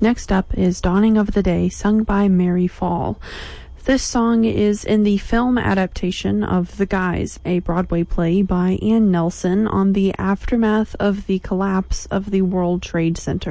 Next up is Dawning of the Day, sung by Mary Fall. This song is in the film adaptation of The Guys, a Broadway play by Ann Nelson on the aftermath of the collapse of the World Trade Center.